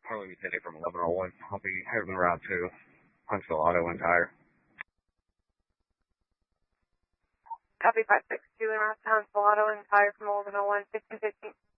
Harley City from 1101. I'll be heading around to Huntsville Auto and Tire. Copy 562 in Ross Huntsville Auto and Tire from 1101, 1515.